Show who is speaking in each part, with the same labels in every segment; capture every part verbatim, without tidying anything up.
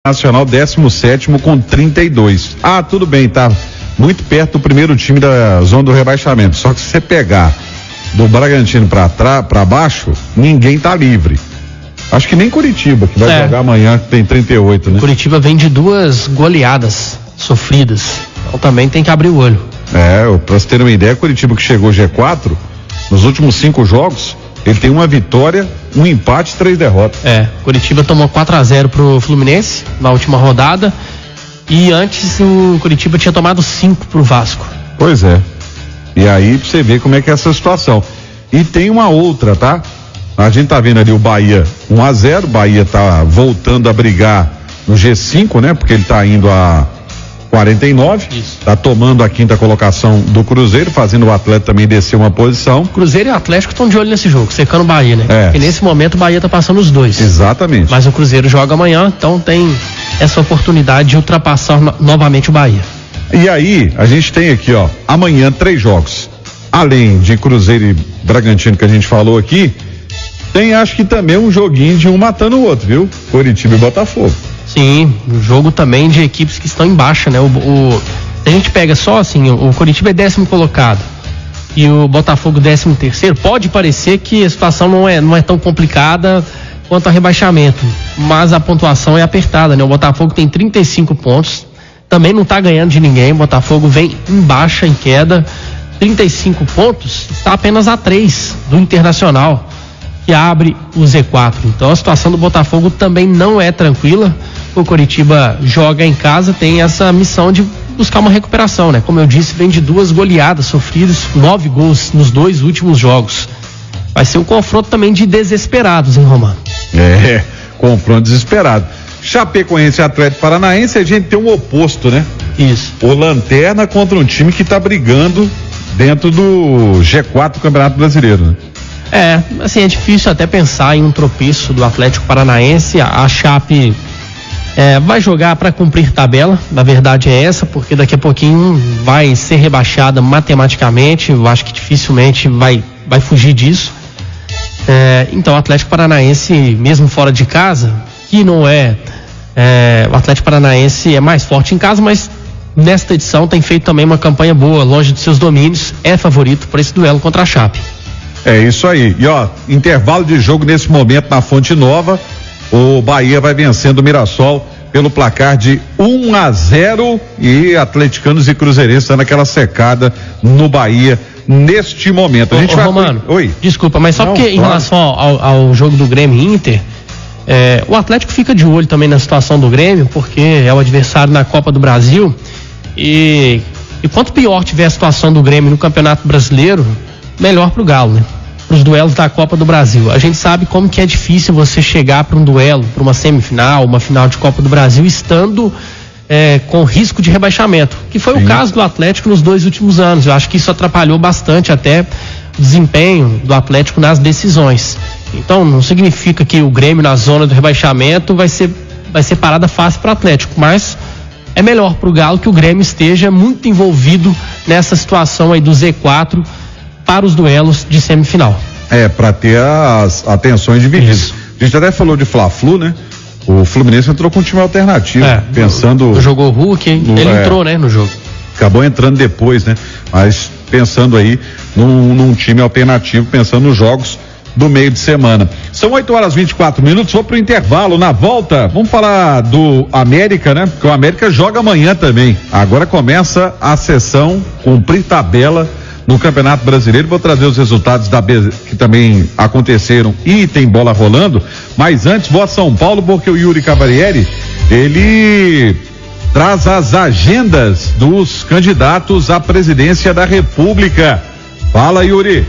Speaker 1: Nacional décimo sétimo com trinta e dois. Ah, tudo bem, tá muito perto do primeiro time da zona do rebaixamento. Só que se você pegar do Bragantino pra trás, para baixo, ninguém tá livre. Acho que nem Curitiba, que vai é. jogar amanhã, que tem trinta e oito, né?
Speaker 2: Curitiba vem de duas goleadas sofridas. Então também tem que abrir o olho.
Speaker 1: É, pra você ter uma ideia, Curitiba que chegou G quatro, nos últimos cinco jogos, ele tem uma vitória, um empate e três derrotas.
Speaker 2: É, Curitiba tomou quatro a zero pro Fluminense na última rodada. E antes o Curitiba tinha tomado cinco pro Vasco.
Speaker 1: Pois é. E aí pra você ver como é que é essa situação. E tem uma outra, tá? A gente tá vendo ali o Bahia um a zero, o Bahia tá voltando a brigar no G cinco, né? Porque ele tá indo a quarenta e nove. Isso. Tá tomando a quinta colocação do Cruzeiro, fazendo o Atlético também descer uma posição.
Speaker 2: Cruzeiro e Atlético estão de olho nesse jogo, secando o Bahia, né?
Speaker 1: É.
Speaker 2: Porque nesse momento o Bahia tá passando os dois.
Speaker 1: Exatamente.
Speaker 2: Mas o Cruzeiro joga amanhã, então tem essa oportunidade de ultrapassar no, novamente o Bahia.
Speaker 1: E aí, a gente tem aqui, ó, amanhã três jogos. Além de Cruzeiro e Bragantino que a gente falou aqui, tem acho que também um joguinho de um matando o outro, viu? Curitiba e Botafogo.
Speaker 2: Sim, um jogo também de equipes que estão em baixa, né? O, o, a gente pega só assim, o Curitiba é décimo colocado e o Botafogo décimo terceiro, pode parecer que a situação não é, não é tão complicada quanto a rebaixamento, mas a pontuação é apertada, né? O Botafogo tem trinta e cinco pontos, também não tá ganhando de ninguém, o Botafogo vem em baixa, em queda, trinta e cinco pontos, está apenas a três do Internacional, que abre o Z quatro. Então a situação do Botafogo também não é tranquila. O Coritiba joga em casa, tem essa missão de buscar uma recuperação, né? Como eu disse, vem de duas goleadas sofridas, nove gols nos dois últimos jogos. Vai ser um confronto também de desesperados, hein, Romano?
Speaker 1: É, confronto desesperado. Chapecoense e Atlético Paranaense, a gente tem um oposto, né?
Speaker 2: Isso.
Speaker 1: O Lanterna contra um time que tá brigando dentro do G quatro do Campeonato Brasileiro, né?
Speaker 2: É, assim, é difícil até pensar em um tropeço do Atlético Paranaense. A, a Chape é, vai jogar para cumprir tabela, na verdade é essa, porque daqui a pouquinho vai ser rebaixada matematicamente. Eu acho que dificilmente vai, vai fugir disso. É, então o Atlético Paranaense, mesmo fora de casa, que não é, é o Atlético Paranaense é mais forte em casa, mas nesta edição tem feito também uma campanha boa, longe dos seus domínios, é favorito para esse duelo contra a Chape.
Speaker 1: É isso aí. E ó, intervalo de jogo nesse momento na Fonte Nova. O Bahia vai vencendo o Mirassol pelo placar de um a zero e atleticanos e cruzeirenses dando aquela secada no Bahia neste momento. A gente
Speaker 2: ô,
Speaker 1: vai.
Speaker 2: Romano,
Speaker 1: Oi.
Speaker 2: Desculpa, mas só
Speaker 1: Não,
Speaker 2: porque
Speaker 1: claro.
Speaker 2: Em relação ao, ao jogo do Grêmio e Inter, é, o Atlético fica de olho também na situação do Grêmio, porque é o adversário na Copa do Brasil. E, e quanto pior tiver a situação do Grêmio no Campeonato Brasileiro, melhor pro Galo, né? Para os duelos da Copa do Brasil. A gente sabe como que é difícil você chegar para um duelo, para uma semifinal, uma final de Copa do Brasil, estando é, com risco de rebaixamento, que foi Sim. o caso do Atlético nos dois últimos anos. Eu acho que isso atrapalhou bastante até o desempenho do Atlético nas decisões. Então não significa que o Grêmio na zona do rebaixamento vai ser, vai ser parada fácil para o Atlético, mas é melhor para o Galo que o Grêmio esteja muito envolvido nessa situação aí do Z quatro para os duelos de semifinal.
Speaker 1: É, para ter as atenções divididas. A gente até falou de Fla-Flu, né? O Fluminense entrou com um time alternativo, é, pensando...
Speaker 2: No, jogou o Hulk, hein? No, ele é, entrou, né, no jogo.
Speaker 1: Acabou entrando depois, né? Mas pensando aí num, num time alternativo, pensando nos jogos do meio de semana. São oito horas e vinte e quatro minutos, vou pro intervalo. Na volta, vamos falar do América, né? Porque o América joga amanhã também. Agora começa a sessão cumprir tabela no Campeonato Brasileiro. Vou trazer os resultados da B, que também aconteceram e tem bola rolando, mas antes vou a São Paulo porque o Yuri Cavalieri, ele traz as agendas dos candidatos à presidência da República. Fala, Yuri.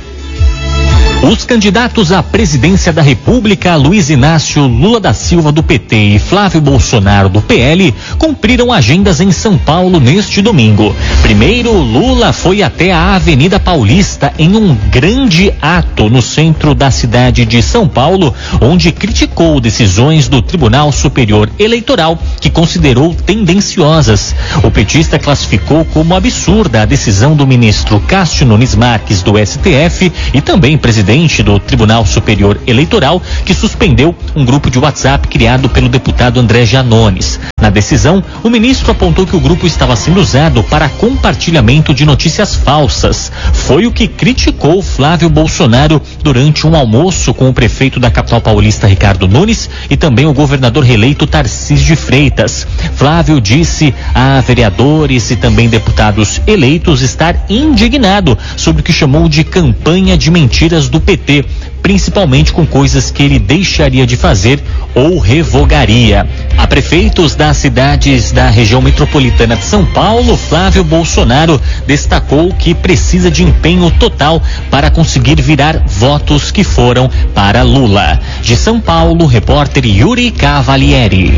Speaker 3: Os candidatos à presidência da República, Luiz Inácio Lula da Silva do P T e Flávio Bolsonaro do P L, cumpriram agendas em São Paulo neste domingo. Primeiro, Lula foi até a Avenida Paulista em um grande ato no centro da cidade de São Paulo, onde criticou decisões do Tribunal Superior Eleitoral que considerou tendenciosas. O petista classificou como absurda a decisão do ministro Cássio Nunes Marques do S T F e também presidente presidente do Tribunal Superior Eleitoral, que suspendeu um grupo de WhatsApp criado pelo deputado André Janones. Na decisão, o ministro apontou que o grupo estava sendo usado para compartilhamento de notícias falsas. Foi o que criticou Flávio Bolsonaro durante um almoço com o prefeito da capital paulista, Ricardo Nunes, e também o governador reeleito Tarcísio de Freitas. Flávio disse a vereadores e também deputados eleitos estar indignado sobre o que chamou de campanha de mentiras do P T, principalmente com coisas que ele deixaria de fazer ou revogaria. A prefeitos das cidades da região metropolitana de São Paulo, Flávio Bolsonaro destacou que precisa de empenho total para conseguir virar votos que foram para Lula. De São Paulo, repórter Yuri Cavalieri.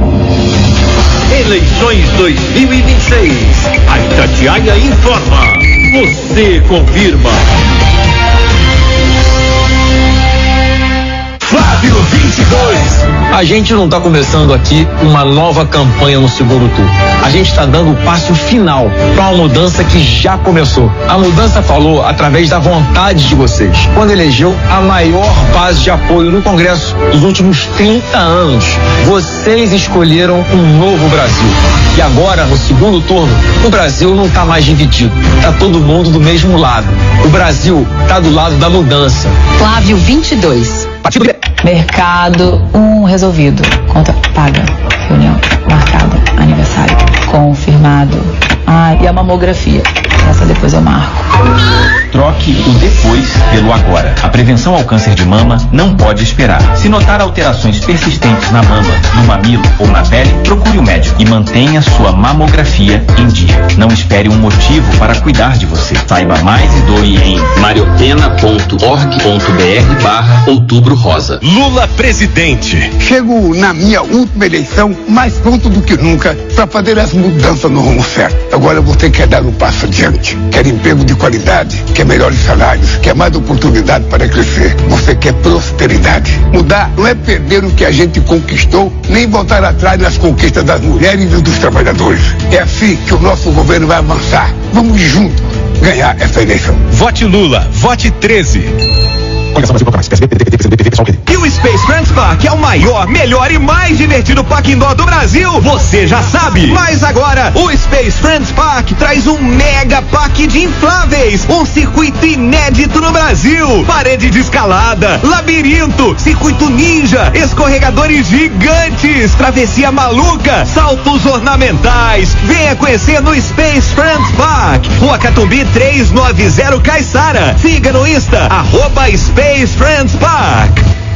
Speaker 4: Eleições dois mil e vinte e seis. A Itatiaia informa. Você confirma. Flávio vinte e dois.
Speaker 5: A gente não está começando aqui uma nova campanha no segundo turno. A gente está dando o passo final para uma mudança que já começou. A mudança falou através da vontade de vocês, quando elegeu a maior base de apoio no Congresso dos últimos trinta anos. Vocês escolheram um novo Brasil. E agora, no segundo turno, o Brasil não está mais dividido. Está todo mundo do mesmo lado. O Brasil está do lado da mudança.
Speaker 6: Flávio vinte e dois.
Speaker 5: Partido
Speaker 6: Mercado, um resolvido. Conta paga. Reunião marcada. Aniversário confirmado. Ah, e a mamografia. Essa depois eu marco.
Speaker 7: Troque o depois pelo agora. A prevenção ao câncer de mama não pode esperar. Se notar alterações persistentes na mama, no mamilo ou na pele, procure o médico e mantenha sua mamografia em dia. Não espere um motivo para cuidar de você. Saiba mais e doe em mariopena ponto org ponto br barra outubro rosa.
Speaker 4: Lula presidente.
Speaker 8: Chego na minha última eleição mais pronto do que nunca para fazer as mudanças no rumo certo. Agora você quer dar um passo adiante, quer emprego de qualidade, quer melhores salários, quer mais oportunidade para crescer. Você quer prosperidade. Mudar não é perder o que a gente conquistou, nem voltar atrás nas conquistas das mulheres e dos trabalhadores. É assim que o nosso governo vai avançar. Vamos juntos ganhar essa eleição.
Speaker 4: Vote Lula, vote treze. E o Space Friends Park é o maior, melhor e mais divertido parque indoor do Brasil, você já sabe. Mas agora, o Space Friends Park traz um mega parque de infláveis, um circuito inédito no Brasil, parede de escalada, labirinto, circuito ninja, escorregadores gigantes, travessia maluca, saltos ornamentais. Venha conhecer no Space Friends Park, Rua Catumbi trezentos e noventa, Caiçara. Siga no Insta, arroba Space Friends Park.